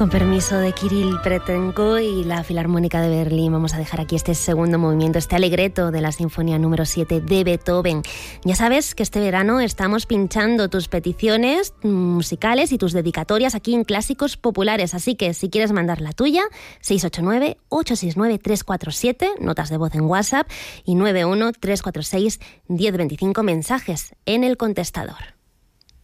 Con permiso de Kirill Petenko y la Filarmónica de Berlín, vamos a dejar aquí este segundo movimiento, este alegreto de la Sinfonía número 7 de Beethoven. Ya sabes que este verano estamos pinchando tus peticiones musicales y tus dedicatorias aquí en Clásicos Populares, así que si quieres mandar la tuya, 689-869-347, notas de voz en WhatsApp, y 91-346-1025, mensajes en el contestador.